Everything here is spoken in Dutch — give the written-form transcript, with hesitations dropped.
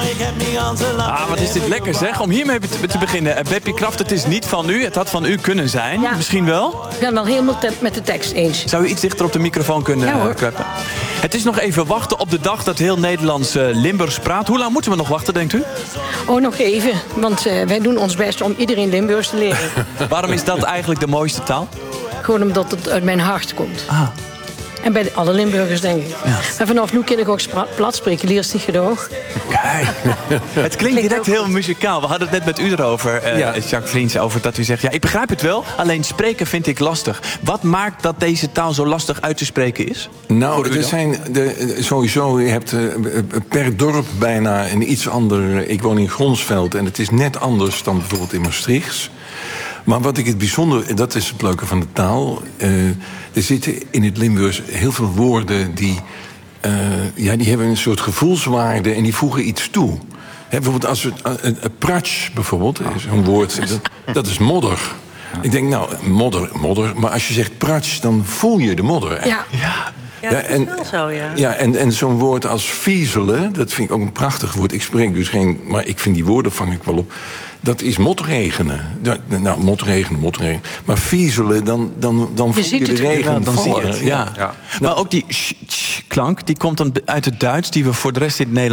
Wat is dit lekker zeg, om hiermee te beginnen. Beppie Kraft, het is niet van u, het had van u kunnen zijn. Ja. Misschien wel? Ik ben wel helemaal met de tekst eens. Zou u iets dichter op de microfoon kunnen klappen? Het is nog even wachten op de dag dat heel Nederlands Limburgs praat. Hoe lang moeten we nog wachten, denkt u? Oh, nog even, want wij doen ons best om iedereen Limburgs te leren. Waarom is dat eigenlijk de mooiste taal? Gewoon omdat het uit mijn hart komt. Ah. En bij alle Limburgers, denk ik. Ja. En vanaf nu kan ik ook plat spreken, Lierstieg gedoog. Kijk, het klinkt direct heel muzikaal. We hadden het net met u erover, Jacques Vriends, over dat u zegt... ja, ik begrijp het wel, alleen spreken vind ik lastig. Wat maakt dat deze taal zo lastig uit te spreken is? Nou, sowieso, je hebt per dorp bijna een iets ander... Ik woon in Gronsveld en het is net anders dan bijvoorbeeld in Maastricht. Maar wat ik het bijzonder, dat is het leuke van de taal... er zitten in het Limburgs heel veel woorden die hebben een soort gevoelswaarde... en die voegen iets toe. Bijvoorbeeld als we pratsch bijvoorbeeld, zo'n woord, dat is modder. Ik denk, nou, modder, maar als je zegt pratsch, dan voel je de modder. Ja. Ja, dat is wel zo, ja. Ja, en zo'n woord als viezelen, dat vind ik ook een prachtig woord. Ik spreek dus geen, maar ik vind die woorden vang ik wel op. Dat is motregenen. Nou, motregenen. Maar viezelen, dan voel je de regen vallen. Ja. Maar ook die klank, die komt dan uit het Duits... die we voor de rest in het Nederlands